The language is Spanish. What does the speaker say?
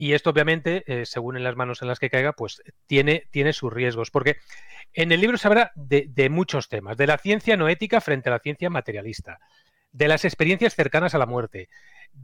Y esto, obviamente, según en las manos en las que caiga, pues tiene sus riesgos. Porque en el libro se habla de muchos temas, de la ciencia no ética frente a la ciencia materialista, de las experiencias cercanas a la muerte,